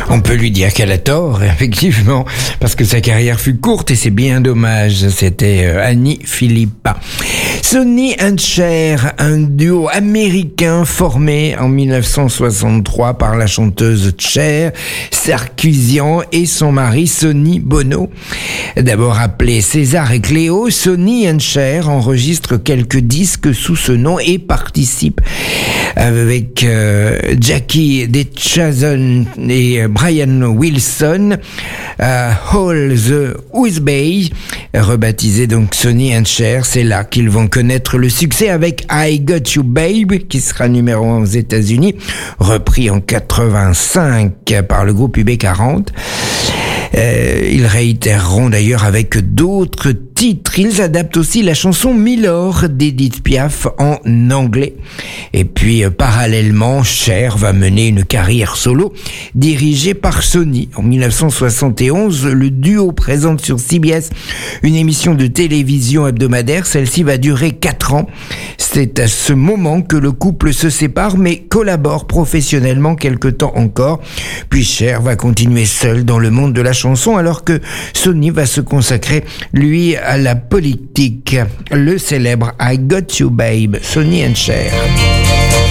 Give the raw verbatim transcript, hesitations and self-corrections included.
On peut lui dire qu'elle a tort, effectivement, parce que sa carrière fut courte et c'est bien dommage. C'était Annie Philippa. Sonny and Cher, un duo américain formé en dix-neuf cent soixante-trois par la chanteuse Cher Sarkisian et son mari Sonny Bono. D'abord appelé César et Cléo, Sonny and Cher enregistre quelques disques sous ce nom et participe avec euh, Jackie DeChazon et Brian Wilson à All the West Bay, rebaptisé donc Sonny and Cher. C'est là qu'ils vont connaître le succès avec I Got You Babe, qui sera numéro un aux États-Unis, repris en quatre-vingt-cinq par le groupe U B quarante. Euh, ils réitéreront d'ailleurs avec d'autres titres. Ils adaptent aussi la chanson Milord d'Edith Piaf en anglais. Et puis, euh, parallèlement, Cher va mener une carrière solo dirigée par Sonny. En dix-neuf cent soixante et onze, le duo présente sur C B S une émission de télévision hebdomadaire. Celle-ci va durer quatre ans. C'est à ce moment que le couple se sépare, mais collabore professionnellement quelque temps encore. Puis Cher va continuer seul dans le monde de la chanson, alors que Sonny va se consacrer, lui, à la politique. Le célèbre I Got You Babe, Sonny and Cher.